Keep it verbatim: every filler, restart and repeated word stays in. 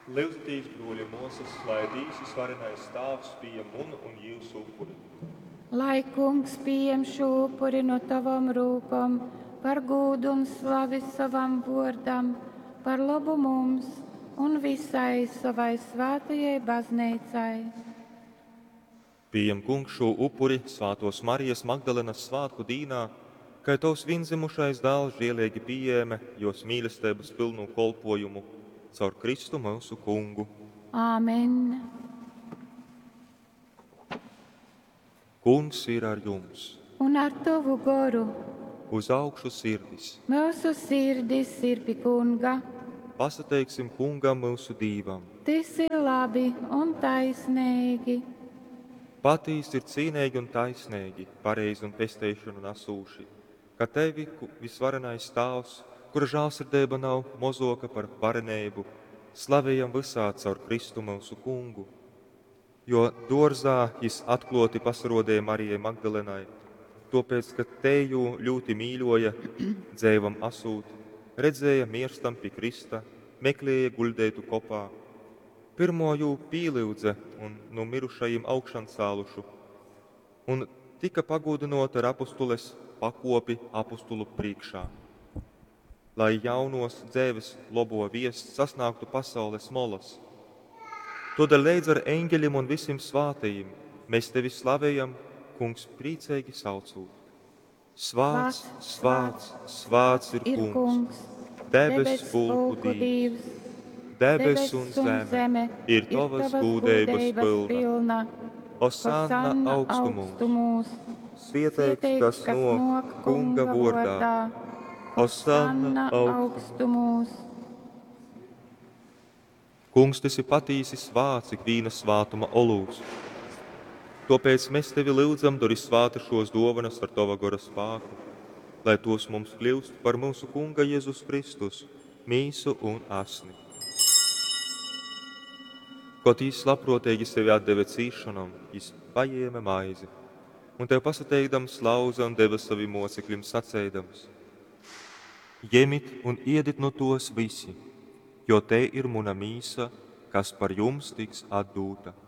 Levtīs broļi Moses, lai dīsi svarenais stāvs pie mun un jūsu upuri. Lai kungs pieņem šo upuri no tavam rūkam, par gūdu un slavi savam vārdam, par labu mums un visai savai svētajai baznīcai. Pieņem kungs šo upuri Svātos Marijas Magdalenas svātku dīnā, kai tos vinzimušais dēls žielīgi pieņēma jos mīlestības pilnu kolpojumu caur Kristu mūsu kungu. Āmen! Kungs ir ar jums, Un ar tavu goru uz augšu sirdis. mūsu sirdis ir pie kunga. Pasateiksim kungam mūsu dīvam. Tas ir labi un taisnīgi. Patīs ir cīnīgi un taisnīgi, pareizi un pestēšanu nasūši, ka tevi visvarenais stāvs, kura žālsirdība nav mozoka par varenību, slavējam visā caur Kristu mūsu kungu. Jo dorzā jis atkloti pasarodēja Marijai Magdalenai, topēc, ka teju ļoti mīļoja, dzēvam asūt, redzēja mirstam pie Krista, meklēja guldētu kopā. Pirmo jū pīliudze un no mirušajiem augšan cālušu, un tika pagūdinota ar apustules pakopi apustulu priekšā, lai jaunos dzēves lobo viests sasnāktu pasaules molas. Todēļ līdz ar eņģeļiem un visiem svātajiem mēs tevi slavējam, kungs priecīgi saucot. Svāts, svāts, svāts ir Ir kungs, kungs, debes pulku dīvs, debes un zeme ir tavas gūdības pilna. Osanna augstumos, svētīts, kas nok kunga vārdā. Osanna augstumos. Kungs, tas ir patīsi svāts ikvīna svātuma olūs. Tāpēc mēs tevi lūdzam, dori svāta šos dāvanas ar tava gara spēku, lai tos mums kļūst par mūsu kunga Jēzus Kristus, mīsu un asni. Kaut jis labprotīgi sevi atdeve cīšanam, jis paņēma maizi, un tev pasateikdams lauza un deva saviem mocekļiem sacēdams: Ņemiet un iediet no tos visi, jo te ir muna mīsa, kas par jums tiks atdūta.